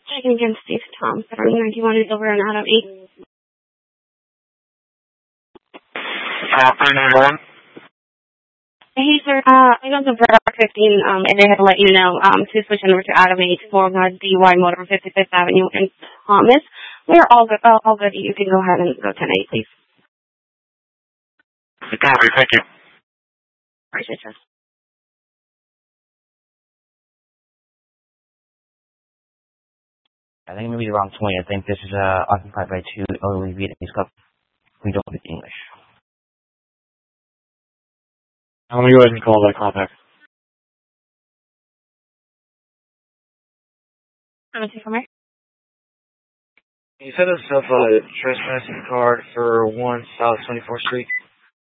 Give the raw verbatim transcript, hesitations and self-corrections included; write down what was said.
Checking against Steve Tom. seventy-nine wanted over and out of eight. Uh, three ninety-one. Hey, sir. Uh, I got the Brad fifteen, um, and they had to let you know, um, to switch over to Adam eight for uh, D Y Motor fifty-fifth Avenue in Thomas. We're all good. Uh, all good. You can go ahead and go ten eight, please. Copy. Thank you. Appreciate you. I think maybe around twenty. I think this is uh, occupied by two elderly Vietnamese couples who don't speak English. I'm going to go ahead and call that contact. I'm from here. Can you set us up a trespassing card for one South twenty-fourth Street?